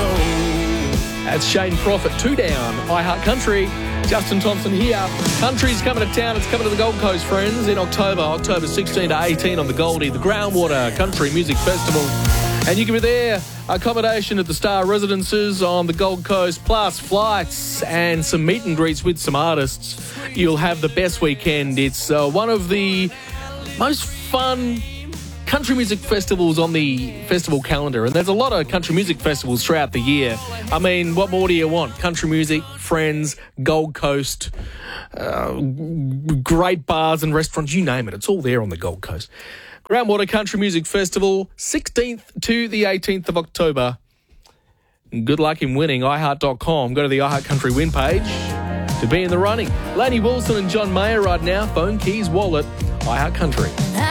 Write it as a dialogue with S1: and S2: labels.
S1: That's Shane Prophet, 2 down, iHeart Country. Justin Thompson here. Country's coming to town. It's coming to the Gold Coast, friends, in October 16 to 18 on the Goldie, the Groundwater Country Music Festival. And you can be there. Accommodation at the Star Residences on the Gold Coast, plus flights and some meet and greets with some artists. You'll have the best weekend. It's one of the most fun country music festivals on the festival calendar, and there's a lot of country music festivals throughout the year. I mean, what more do you want? Country music, friends, Gold Coast, great bars and restaurants, you name it. It's all there on the Gold Coast. Groundwater Country Music Festival, 16th to the 18th of October. Good luck in winning. iHeart.com. Go to the iHeart Country win page to be in the running. Laney Wilson and John Mayer right now. Phone, keys, wallet, iHeart Country.